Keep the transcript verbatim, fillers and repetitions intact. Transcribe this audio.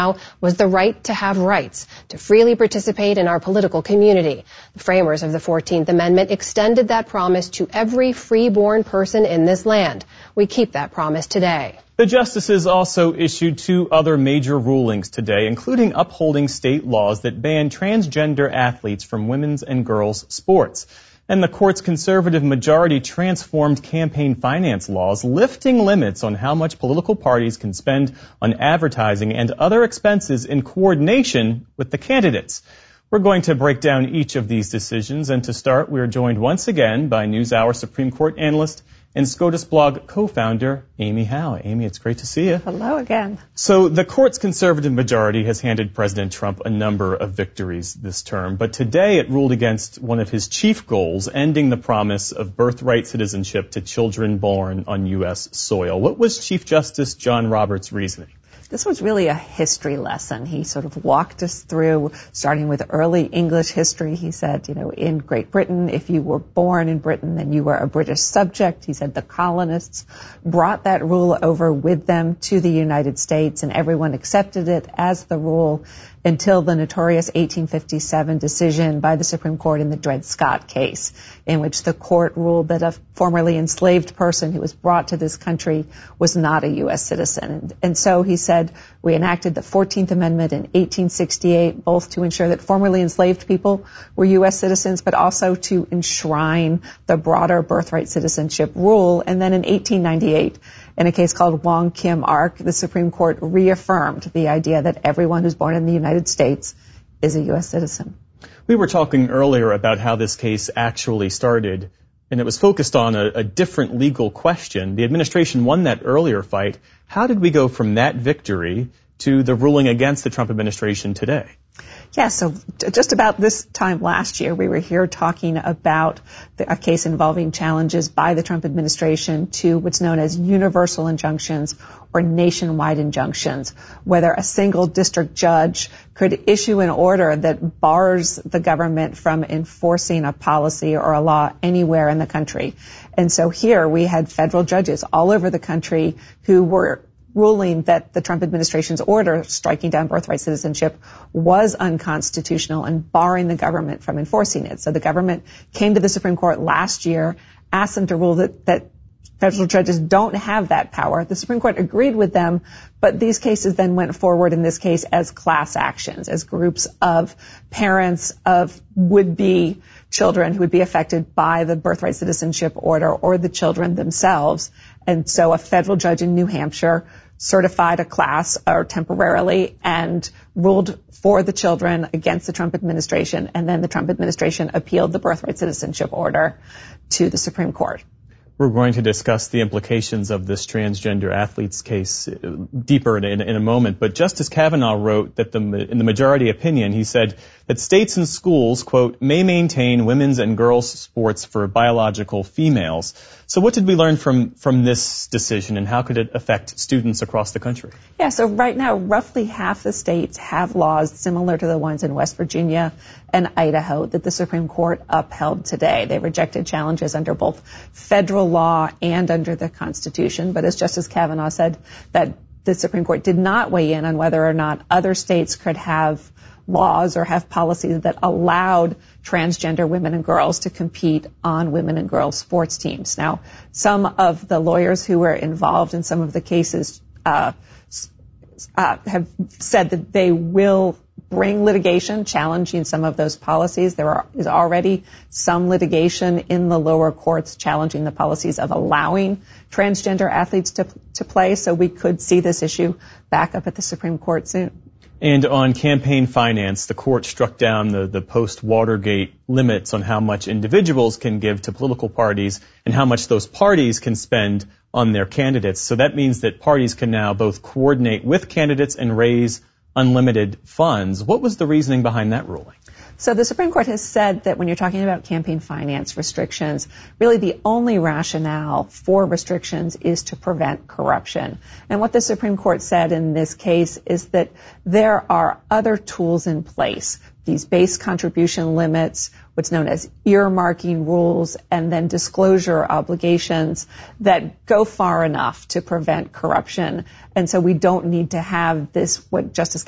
now was the right to have rights, to freely participate in our political community. The framers of the fourteenth Amendment extended that promise to every free-born person in this land. We keep that promise today. The justices also issued two other major rulings today, including upholding state laws that ban transgender athletes from women's and girls' sports. And the court's conservative majority transformed campaign finance laws, lifting limits on how much political parties can spend on advertising and other expenses in coordination with the candidates. We're going to break down each of these decisions, and to start, we are joined once again by NewsHour Supreme Court analyst and SCOTUS blog co-founder Amy Howe. Amy, it's great to see you. Hello again. So the court's conservative majority has handed President Trump a number of victories this term, but today it ruled against one of his chief goals, ending the promise of birthright citizenship to children born on U S soil. What was Chief Justice John Roberts' reasoning? This was really a history lesson. He sort of walked us through, starting with early English history. He said, you know, in Great Britain, if you were born in Britain, then you were a British subject. He said the colonists brought that rule over with them to the United States, and everyone accepted it as the rule until the notorious eighteen fifty-seven decision by the Supreme Court in the Dred Scott case, in which the court ruled that a formerly enslaved person who was brought to this country was not a U S citizen. And so he said, we enacted the fourteenth Amendment in eighteen sixty-eight, both to ensure that formerly enslaved people were U S citizens, but also to enshrine the broader birthright citizenship rule. And then in eighteen ninety-eight, in a case called Wong Kim Ark, the Supreme Court reaffirmed the idea that everyone who's born in the United States is a U S citizen. We were talking earlier about how this case actually started, and it was focused on a, a different legal question. The administration won that earlier fight. How did we go from that victory to the ruling against the Trump administration today? Yeah, so just about this time last year, we were here talking about the, a case involving challenges by the Trump administration to what's known as universal injunctions or nationwide injunctions, whether a single district judge could issue an order that bars the government from enforcing a policy or a law anywhere in the country. And so here we had federal judges all over the country who were ruling that the Trump administration's order striking down birthright citizenship was unconstitutional and barring the government from enforcing it. So the government came to the Supreme Court last year, asked them to rule that, that federal judges don't have that power. The Supreme Court agreed with them, but these cases then went forward in this case as class actions, as groups of parents of would-be children who would be affected by the birthright citizenship order or the children themselves. And so a federal judge in New Hampshire certified a class or temporarily and ruled for the children against the Trump administration. And then the Trump administration appealed the birthright citizenship order to the Supreme Court. We're going to discuss the implications of this transgender athlete's case deeper in, in, in a moment. But Justice Kavanaugh wrote that the, in the majority opinion, he said that states and schools, quote, may maintain women's and girls' sports for biological females. So what did we learn from, from this decision, and how could it affect students across the country? Yeah, so right now, roughly half the states have laws similar to the ones in West Virginia and Idaho that the Supreme Court upheld today. They rejected challenges under both federal law and under the Constitution. But as Justice Kavanaugh said, that the Supreme Court did not weigh in on whether or not other states could have laws or have policies that allowed transgender women and girls to compete on women and girls sports teams. Now, some of the lawyers who were involved in some of the cases uh, uh, have said that they will bring litigation challenging some of those policies. There are, is already some litigation in the lower courts challenging the policies of allowing transgender athletes to, to play. So we could see this issue back up at the Supreme Court soon. And on campaign finance, the court struck down the, the post-Watergate limits on how much individuals can give to political parties and how much those parties can spend on their candidates. So that means that parties can now both coordinate with candidates and raise unlimited funds. What was the reasoning behind that ruling? So the Supreme Court has said that when you're talking about campaign finance restrictions, really the only rationale for restrictions is to prevent corruption. And what the Supreme Court said in this case is that there are other tools in place, these base contribution limits, what's known as earmarking rules, and then disclosure obligations that go far enough to prevent corruption. And so we don't need to have this, what Justice